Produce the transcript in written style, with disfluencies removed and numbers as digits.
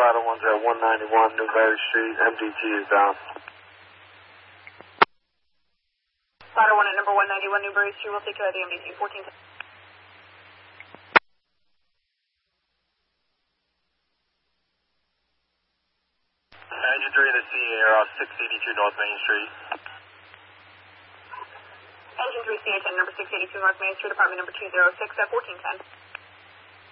Vital 1's at 191 Newberry Street. MDT is down. Vital 1 at number 191 Newberry Street. We'll take care of the MDT. 1410. Engine 3 to CA off 682 North Main Street. Engine 3 CA 10, number 682 North Main Street, apartment number 206 at 1410.